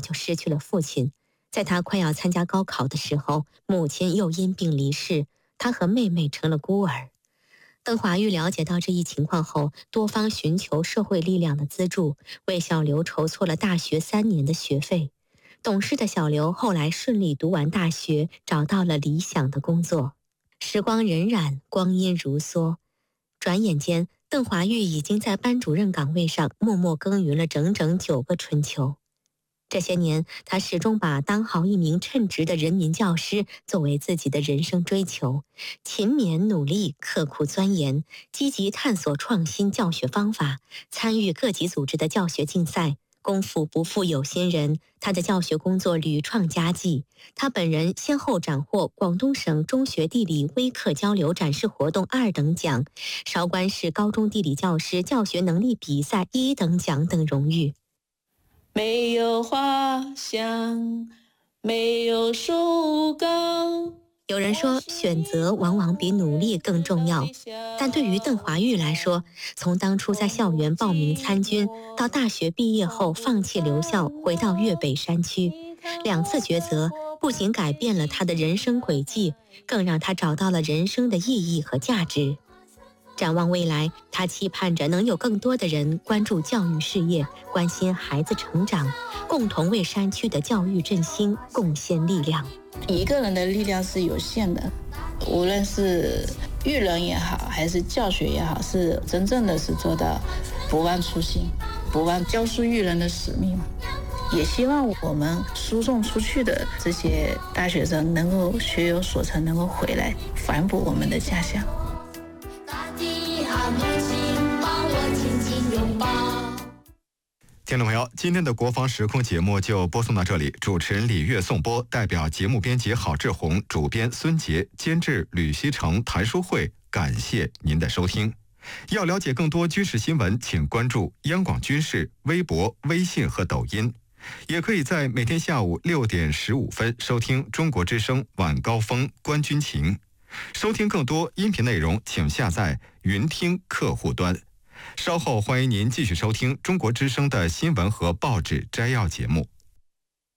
就失去了父亲。在他快要参加高考的时候，母亲又因病离世，他和妹妹成了孤儿。邓华玉了解到这一情况后，多方寻求社会力量的资助，为小刘筹措了大学3年的学费。懂事的小刘后来顺利读完大学，找到了理想的工作。时光荏苒，光阴如梭，转眼间，邓华玉已经在班主任岗位上默默耕耘了整整9个春秋。这些年，他始终把当好一名称职的人民教师作为自己的人生追求，勤勉努力、刻苦钻研，积极探索创新教学方法，参与各级组织的教学竞赛。功夫不负有心人，他的教学工作屡创佳绩。他本人先后斩获广东省中学地理微课交流展示活动2等奖、韶关市高中地理教师教学能力比赛1等奖等荣誉。 没有花香，没有树高。 有人说，选择往往比努力更重要，但对于邓华玉来说，从当初在校园报名参军，到大学毕业后放弃留校，回到粤北山区，2次抉择不仅改变了他的人生轨迹，更让他找到了人生的意义和价值。展望未来，他期盼着能有更多的人关注教育事业，关心孩子成长，共同为山区的教育振兴贡献力量。 一个人的力量是有限的，无论是育人也好，还是教学也好，是真正的是做到不忘初心，不忘教书育人的使命。也希望我们输送出去的这些大学生能够学有所成，能够回来反哺我们的家乡。 听众朋友，今天的国防时空节目就播送到这里，主持人李月颂播，代表节目编辑郝志红，主编孙杰，监制吕希成、谭书慧，感谢您的收听。要了解更多军事新闻，请关注央广军事微博、微信和抖音，也可以在每天下午6点15分收听中国之声晚高峰观军情。收听更多音频内容，请下载云听客户端。稍后欢迎您继续收听中国之声的新闻和报纸摘要节目。